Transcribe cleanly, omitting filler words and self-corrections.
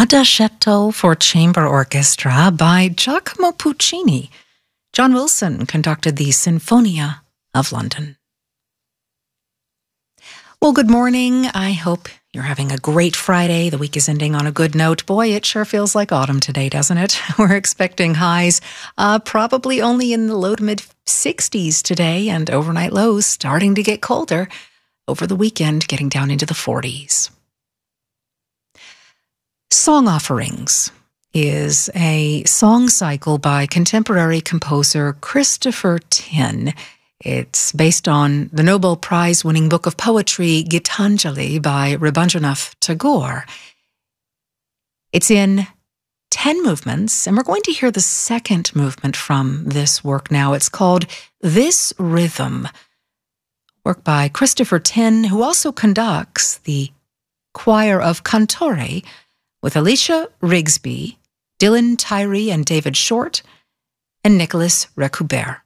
Adagietto for Chamber Orchestra by Giacomo Puccini. John Wilson conducted the Sinfonia of London. Well, good morning. I hope you're having a great Friday. The week is ending on a good note. Boy, it sure feels like autumn today, doesn't it? We're expecting highs probably only in the low to mid 60s today, and overnight lows starting to get colder over the weekend, getting down into the 40s. Song Offerings is a song cycle by contemporary composer Christopher Tin. It's based on the Nobel Prize-winning book of poetry Gitanjali by Rabindranath Tagore. It's in 10 movements, and we're going to hear the second movement from this work now. It's called This Rhythm, work by Christopher Tin, who also conducts the Choir of Cantore with Alicia Rigsby, Dylan Tyree and David Short, and Nicholas Recoubert.